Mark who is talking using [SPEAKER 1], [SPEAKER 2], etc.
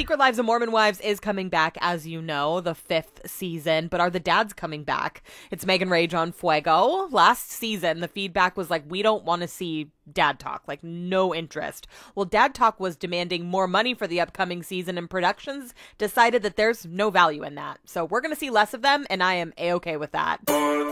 [SPEAKER 1] Secret Lives of Mormon Wives is coming back, as you know, the 5th season. But are the dads coming back? It's Megan Ray, John Fuego. Last season, the feedback was like, we don't want to see dad talk, like no interest. Well, dad talk was demanding more money for the upcoming season, and productions decided that there's no value in that. So we're going to see less of them, and I am A-okay with that.